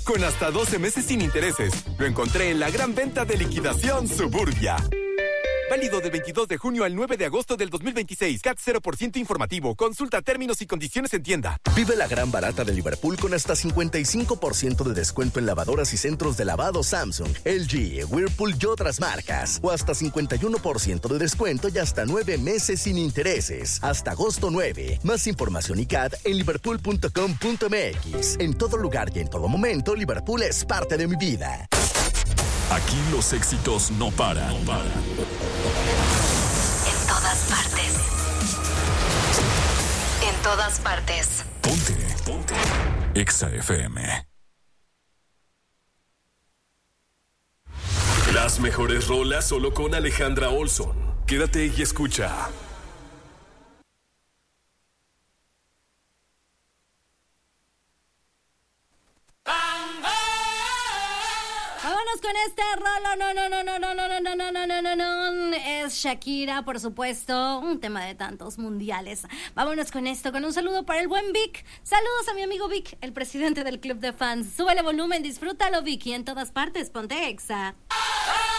con hasta 12 meses sin intereses. Lo encontré en la gran venta de liquidación Suburbia. Válido del 22 de junio al 9 de agosto del 2026. CAT 0% informativo. Consulta términos y condiciones en tienda. Vive la gran barata de Liverpool con hasta 55% de descuento en lavadoras y centros de lavado Samsung, LG, Whirlpool y otras marcas. O hasta 51% de descuento y hasta 9 meses sin intereses. Hasta agosto 9. Más información y CAT en liverpool.com.mx. En todo lugar y en todo momento, Liverpool es parte de mi vida. Aquí los éxitos no paran. En todas partes. En todas partes. Ponte. Exa FM. Las mejores rolas solo con Alejandra Olson. Quédate y escucha. Vámonos con este rolo. No. Es Shakira, por supuesto. Un tema de tantos mundiales. Vámonos con esto, con un saludo para el buen Vic. Saludos a mi amigo Vic, el presidente del club de fans. Súbele volumen, disfrútalo, Vic. Y en todas partes, ponte Exa.